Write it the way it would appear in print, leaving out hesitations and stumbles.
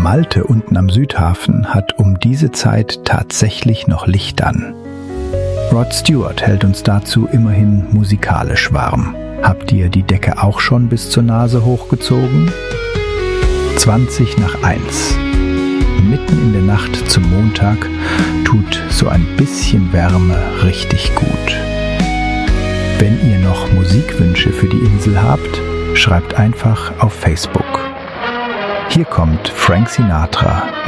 Malte unten am Südhafen hat um diese Zeit tatsächlich noch Licht an. Rod Stewart hält uns dazu immerhin musikalisch warm. Habt ihr die Decke auch schon bis zur Nase hochgezogen? 1:20. Mitten in der Nacht zum Montag tut so ein bisschen Wärme richtig gut. Wenn ihr noch Musikwünsche für die Insel habt, schreibt einfach auf Facebook. Hier kommt Frank Sinatra